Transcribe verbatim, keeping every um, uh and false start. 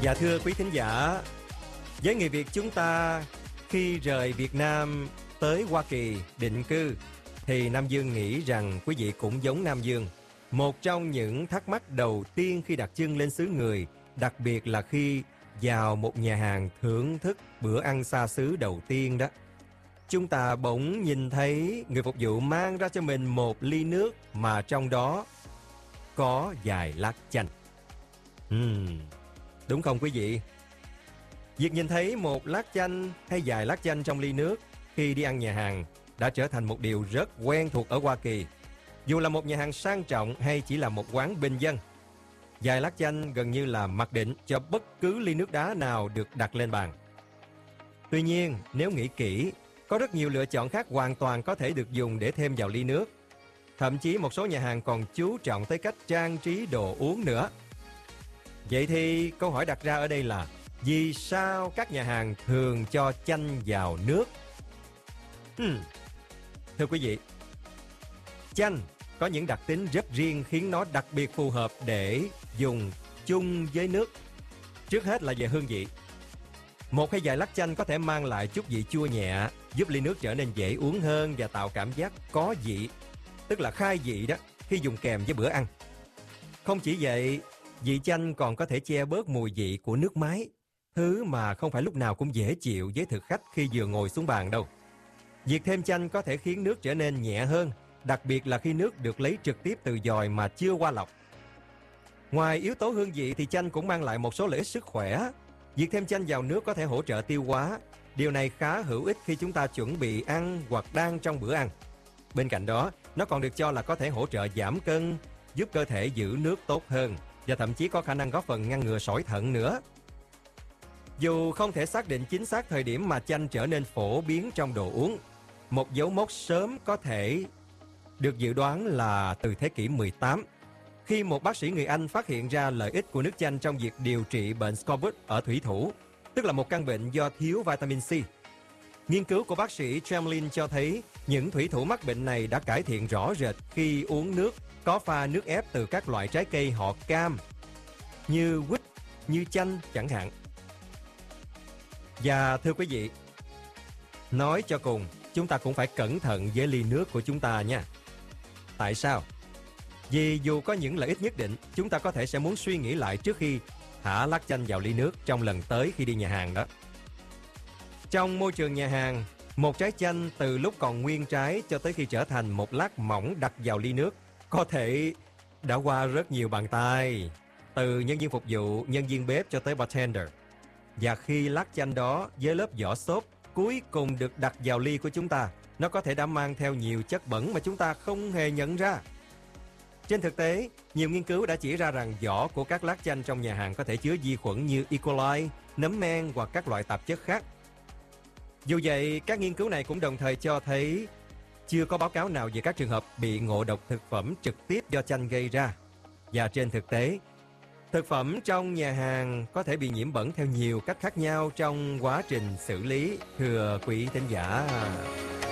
Dạ thưa quý thính giả, với người Việt chúng ta khi rời Việt Nam tới Hoa Kỳ định cư thì Nam Dương nghĩ rằng quý vị cũng giống Nam Dương. Một trong những thắc mắc đầu tiên khi đặt chân lên xứ người, đặc biệt là khi vào một nhà hàng thưởng thức bữa ăn xa xứ đầu tiên đó, chúng ta bỗng nhìn thấy người phục vụ mang ra cho mình một ly nước mà trong đó có vài lát chanh. Uhm, đúng không quý vị? Việc nhìn thấy một lát chanh hay vài lát chanh trong ly nước khi đi ăn nhà hàng đã trở thành một điều rất quen thuộc ở Hoa Kỳ. Dù là một nhà hàng sang trọng hay chỉ là một quán bình dân, vài lát chanh gần như là mặc định cho bất cứ ly nước đá nào được đặt lên bàn. Tuy nhiên, nếu nghĩ kỹ, có rất nhiều lựa chọn khác hoàn toàn có thể được dùng để thêm vào ly nước. Thậm chí một số nhà hàng còn chú trọng tới cách trang trí đồ uống nữa. Vậy thì câu hỏi đặt ra ở đây là vì sao các nhà hàng thường cho chanh vào nước? Hmm. Thưa quý vị, chanh có những đặc tính rất riêng khiến nó đặc biệt phù hợp để dùng chung với nước. Trước hết là về hương vị. Một hay vài lát chanh có thể mang lại chút vị chua nhẹ, giúp ly nước trở nên dễ uống hơn và tạo cảm giác có vị, tức là khai vị đó, khi dùng kèm với bữa ăn. Không chỉ vậy, vị chanh còn có thể che bớt mùi vị của nước máy, thứ mà không phải lúc nào cũng dễ chịu với thực khách khi vừa ngồi xuống bàn đâu. Việc thêm chanh có thể khiến nước trở nên nhẹ hơn, đặc biệt là khi nước được lấy trực tiếp từ dòi mà chưa qua lọc. Ngoài yếu tố hương vị thì chanh cũng mang lại một số lợi ích sức khỏe. Việc thêm chanh vào nước có thể hỗ trợ tiêu hóa. Điều này khá hữu ích khi chúng ta chuẩn bị ăn hoặc đang trong bữa ăn. Bên cạnh đó, nó còn được cho là có thể hỗ trợ giảm cân, giúp cơ thể giữ nước tốt hơn và thậm chí có khả năng góp phần ngăn ngừa sỏi thận nữa. Dù không thể xác định chính xác thời điểm mà chanh trở nên phổ biến trong đồ uống, một dấu mốc sớm có thể được dự đoán là từ thế kỷ mười tám, khi một bác sĩ người Anh phát hiện ra lợi ích của nước chanh trong việc điều trị bệnh scorbut ở thủy thủ, tức là một căn bệnh do thiếu vitamin C. Nghiên cứu của bác sĩ Chamberlain cho thấy những thủy thủ mắc bệnh này đã cải thiện rõ rệt khi uống nước có pha nước ép từ các loại trái cây họ cam, như quýt, như chanh chẳng hạn. Và thưa quý vị, nói cho cùng, chúng ta cũng phải cẩn thận với ly nước của chúng ta nha. Tại sao? Vì dù có những lợi ích nhất định, chúng ta có thể sẽ muốn suy nghĩ lại trước khi thả lát chanh vào ly nước trong lần tới khi đi nhà hàng đó. Trong môi trường nhà hàng, một trái chanh từ lúc còn nguyên trái cho tới khi trở thành một lát mỏng đặt vào ly nước có thể đã qua rất nhiều bàn tay, từ nhân viên phục vụ, nhân viên bếp cho tới bartender. Và khi lát chanh đó với lớp vỏ xốp cuối cùng được đặt vào ly của chúng ta, nó có thể đã mang theo nhiều chất bẩn mà chúng ta không hề nhận ra. Trên thực tế, nhiều nghiên cứu đã chỉ ra rằng vỏ của các lát chanh trong nhà hàng có thể chứa vi khuẩn như E. coli, nấm men hoặc các loại tạp chất khác. Dù vậy, các nghiên cứu này cũng đồng thời cho thấy chưa có báo cáo nào về các trường hợp bị ngộ độc thực phẩm trực tiếp do chanh gây ra. Và trên thực tế, thực phẩm trong nhà hàng có thể bị nhiễm bẩn theo nhiều cách khác nhau trong quá trình xử lý, thưa quý thính giả.